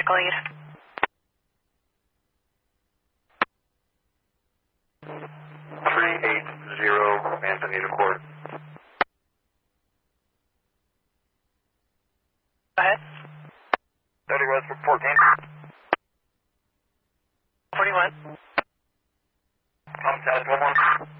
vehicle lead. 380 Manzanita Court. Go ahead. 30 West 14. 41. Contact 11.